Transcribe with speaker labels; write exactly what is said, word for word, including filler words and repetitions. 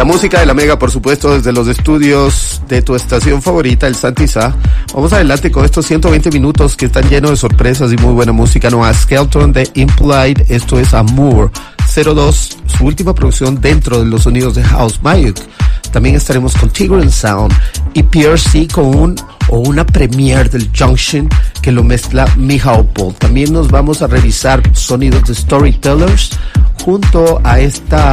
Speaker 1: música de la Mega, por supuesto, desde los estudios de tu estación favorita, el Santizá. Vamos adelante con estos ciento veinte minutos que están llenos de sorpresas y muy buena música. Noah Skelton de Implied, esto es Amour cero dos, su última producción dentro de los sonidos de House Mayuk. También estaremos con Tigran Sound y P R C con un o una premiere del Junction que lo mezcla Michal Paul. También nos vamos a revisar sonidos de Storytellers junto a esta